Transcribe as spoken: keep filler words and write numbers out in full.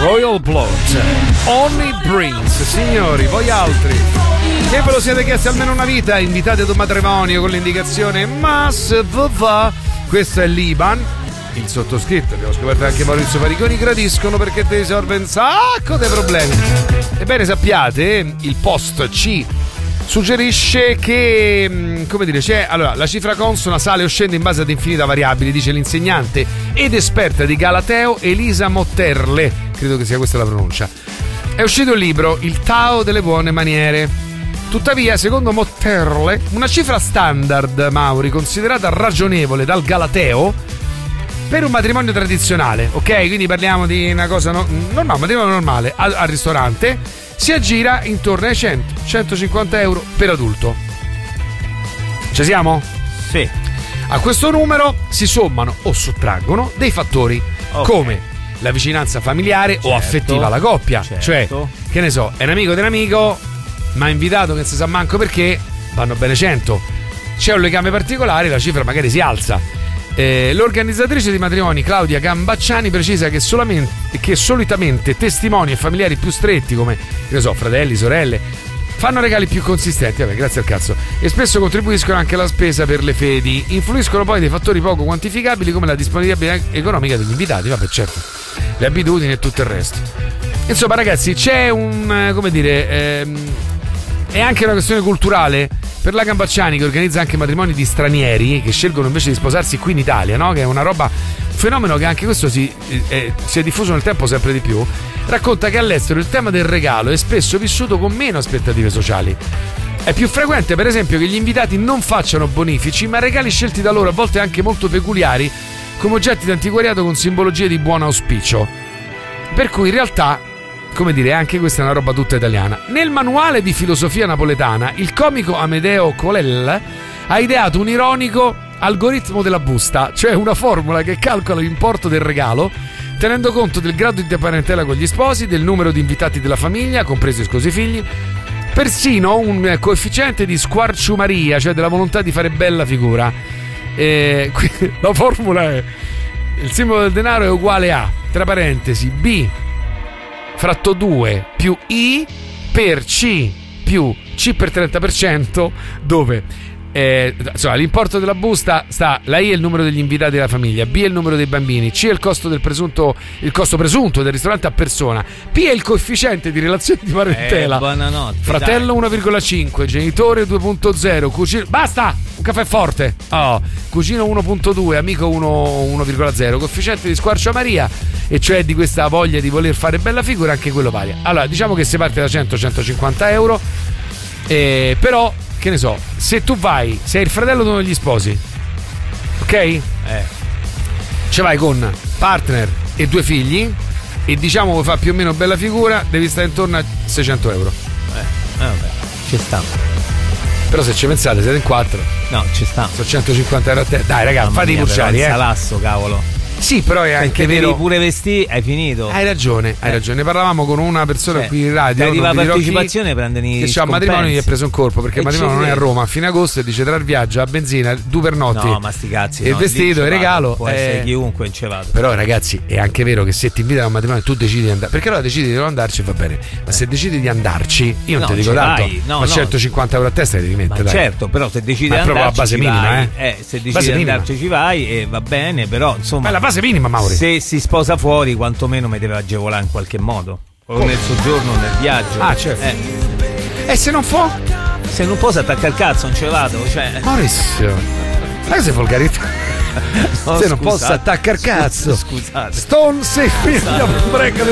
Royal Blood, Only Prince. Signori, voi altri che ve lo siete chiesti almeno una vita, invitate ad un matrimonio con l'indicazione Mas V V. Questo è l'Iban. Il sottoscritto, abbiamo scoperto anche Maurizio Fariconi, gradiscono perché ti risolve un sacco dei problemi. Ebbene sappiate, il post C suggerisce che, come dire, c'è, allora, la cifra consona sale o scende in base ad infinita variabili, dice l'insegnante ed esperta di Galateo Elisa Motterle, credo che sia questa la pronuncia. È uscito il libro Il Tao delle buone maniere. Tuttavia, secondo Motterle, una cifra standard, Mauri, considerata ragionevole dal Galateo per un matrimonio tradizionale, ok? Quindi parliamo di una cosa no, normale, un matrimonio normale al, al ristorante, si aggira intorno ai cento centocinquanta euro per adulto. Ci siamo? Sì. A questo numero si sommano o sottraggono dei fattori, okay, come la vicinanza familiare, certo, o affettiva alla coppia, certo, cioè, che ne so, è un amico dell'amico, ma ha invitato che non si sa manco perché, vanno bene cento. C'è un legame particolare, la cifra magari si alza. Eh, l'organizzatrice di matrimoni Claudia Gambacciani precisa che, solamente, che solitamente testimoni e familiari più stretti come, che ne so, fratelli, sorelle, fanno regali più consistenti, vabbè, grazie al cazzo, e spesso contribuiscono anche alla spesa per le fedi. Influiscono poi dei fattori poco quantificabili come la disponibilità economica degli invitati, vabbè, certo, le abitudini e tutto il resto. Insomma, ragazzi, c'è un, come dire, ehm, è anche una questione culturale per la Gambacciani, che organizza anche matrimoni di stranieri che scelgono invece di sposarsi qui in Italia, no? Che è una roba, un fenomeno che anche questo si, eh, si è diffuso nel tempo sempre di più. Racconta che all'estero il tema del regalo è spesso vissuto con meno aspettative sociali. È più frequente, per esempio, che gli invitati non facciano bonifici, ma regali scelti da loro, a volte anche molto peculiari, come oggetti d'antiquariato con simbologie di buon auspicio. Per cui in realtà, come dire, anche questa è una roba tutta italiana. Nel manuale di filosofia napoletana, il comico Amedeo Colell ha ideato un ironico algoritmo della busta, cioè una formula che calcola l'importo del regalo tenendo conto del grado di parentela con gli sposi, del numero di invitati della famiglia, compresi i sposi figli, persino un coefficiente di squarciumaria, cioè della volontà di fare bella figura. E la formula è: il simbolo del denaro è uguale a, tra parentesi, B fratto due più I per C più C per trenta per cento, dove eh, insomma, l'importo della busta sta, la I è il numero degli invitati della famiglia, B è il numero dei bambini, C è il costo del presunto, il costo presunto del ristorante a persona, P è il coefficiente di relazione di parentela, eh, buonanotte, fratello dai. uno virgola cinque, genitore due virgola zero, cugino, basta, un caffè forte, oh, cugino uno virgola due, amico uno virgola zero, coefficiente di squarcio Maria, e cioè di questa voglia di voler fare bella figura, anche quello varia. Allora, diciamo che si parte da cento centocinquanta euro, eh, però, che ne so, se tu vai, sei il fratello di uno degli sposi, ok? Eh. Ci vai con partner e due figli, e diciamo che fa più o meno bella figura, devi stare intorno a seicento euro. Eh, eh vabbè, ci sta. Però se ci pensate siete in quattro. No, ci sta. Sono centocinquanta euro a te. Dai, raga, fate i pulciari, eh. Salasso, cavolo. Sì, però è anche perché vero. Devi pure vestire, hai finito. Hai ragione, hai eh. ragione. Ne parlavamo con una persona eh. qui in radio. Ti arriva la partecipazione, prendeni che c'ha un matrimonio, gli è preso un colpo perché e il matrimonio non è a Roma a fine agosto e dice tra il viaggio, a benzina, due pernotti. No, ma sti cazzi. E il no, vestito, il regalo. Può eh... essere chiunque, non ci vado. Però, ragazzi, è anche vero che se ti invitano a un matrimonio tu decidi di andare. Perché allora decidi di non andarci, va bene. Ma se decidi di andarci, io non no, ti dico tanto. No, ma no. centocinquanta euro a testa devi mettere. Ma dai. certo, però se decidi ma di andarci. Ma è proprio la base minima, vai. eh. eh. Se decidi di andarci ci vai e va bene, però insomma. Ma è la base minima, Mauri. Se si sposa fuori, quantomeno mi deve agevolare in qualche modo. O Come? nel soggiorno, nel viaggio. Ah, certo. Eh. E se non può? Se non può si attacca il cazzo, non ce vado. Cioè. Maurizio, ma che sei volgarità? No, se non posso attaccare il cazzo. Scusate. Stone se figlio break